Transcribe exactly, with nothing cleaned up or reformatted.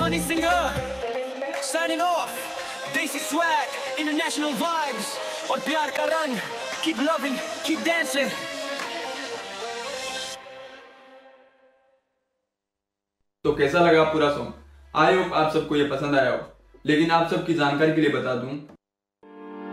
Honey Singer signing off. Desi swag, international vibes और प्यार का रंग. Keep loving, keep dancing. तो कैसा लगा पूरा सॉन्ग? आई होप आप सबको ये पसंद आया हो। लेकिन आप सबकी जानकारी के लिए बता दूं